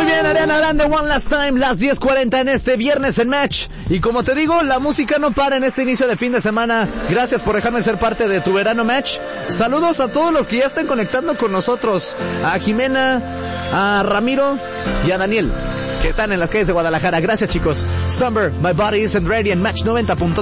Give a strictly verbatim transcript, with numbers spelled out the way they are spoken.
Muy bien, Ariana Grande, One Last Time, las diez cuarenta en este viernes en Match. Y como te digo, la música no para en este inicio de fin de semana. Gracias por dejarme ser parte de tu verano Match. Saludos a todos los que ya están conectando con nosotros. A Jimena, a Ramiro y a Daniel, que están en las calles de Guadalajara. Gracias, chicos. Summer, My Body Isn't Ready en Match noventa punto